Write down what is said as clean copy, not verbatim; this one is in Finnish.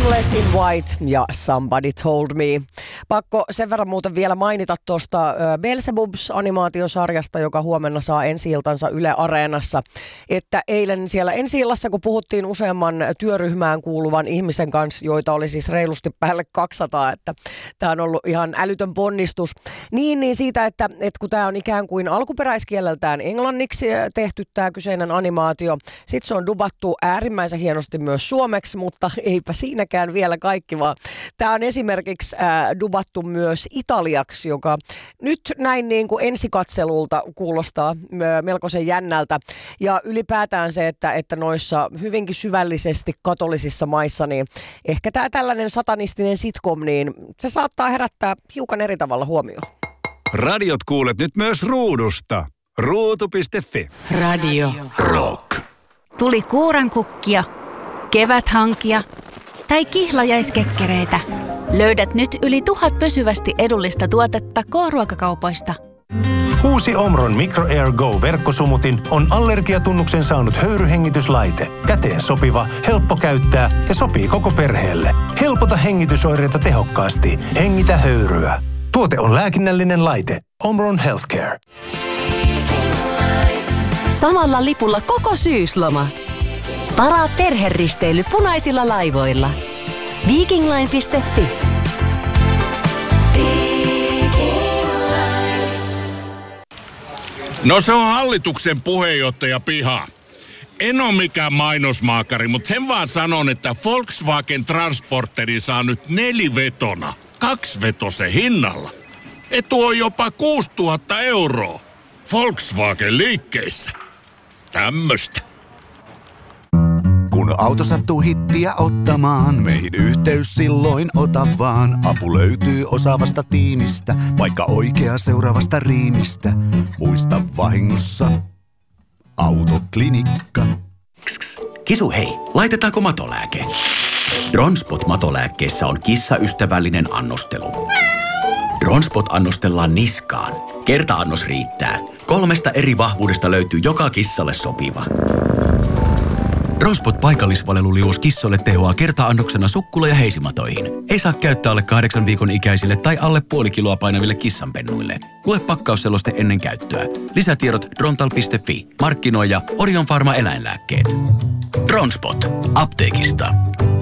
Nameless in White ja Somebody Told Me. Pakko sen verran muuten vielä mainita tuosta Beelzebubs-animaatiosarjasta, joka huomenna saa ensi-iltansa Yle Areenassa, että eilen siellä ensi-illassa, kun puhuttiin useamman työryhmään kuuluvan ihmisen kanssa, joita oli siis reilusti päälle 200, että tämä on ollut ihan älytön ponnistus, niin siitä, että kun tämä on ikään kuin alkuperäiskieleltään englanniksi tehty tämä kyseinen animaatio, sitten se on dubattu äärimmäisen hienosti myös suomeksi, mutta eipä siinäkään vielä kaikki, vaan tämä on esimerkiksi dubattu myös italiaksi, joka nyt näin niin kuin ensikatselulta kuulostaa melkoisen jännältä. Ja ylipäätään se, että noissa hyvinkin syvällisesti katolisissa maissa, niin ehkä tämä tällainen satanistinen sitcom, niin se saattaa herättää hiukan eri tavalla huomioon. Radiot kuulet nyt myös ruudusta. Ruutu.fi. Radio Rock. Tuli kuurankukkia, keväthankia tai kihlajaiskekkereitä. Löydät nyt yli 1000 pysyvästi edullista tuotetta K-ruokakaupoista. Uusi Omron Micro Air Go-verkkosumutin on allergiatunnuksen saanut höyryhengityslaite. Käteen sopiva, helppo käyttää ja sopii koko perheelle. Helpota hengitysoireita tehokkaasti. Hengitä höyryä. Tuote on lääkinnällinen laite. Omron Healthcare. Samalla lipulla koko syysloma. Varaa perheristeily punaisilla laivoilla. Vikingline.fi. No se on hallituksen puheenjohtaja Piha. En ole mikään mainosmaakari, mutta sen vaan sanon, että Volkswagen Transporteri saa nyt 4-vetona 2-vetosen hinnalla. Etu on jopa 6 000 €. Volkswagen liikkeissä. Tämmöstä. Kun auto sattuu hittiä ottamaan, meihin yhteys silloin ota vaan. Apu löytyy osaavasta tiimistä, vaikka oikea seuraavasta riimistä. Muista vahingossa Autoklinikka. Kisu hei, laitetaanko matolääke? Dronspot matolääkkeessä on kissaystävällinen annostelu. Dronspot annostellaan niskaan. Kerta-annos riittää. 3 eri vahvuudesta löytyy joka kissalle sopiva. Dronspot paikallisvaleluliuos kissoille tehoaa kerta-annoksena sukkula- ja heisimatoihin. Ei saa käyttää alle 8 viikon ikäisille tai alle puoli kiloa painaville kissanpennuille. Lue pakkausseloste ennen käyttöä. Lisätiedot drontal.fi. Markkinoija Orion Pharma eläinlääkkeet. Dronspot. Apteekista.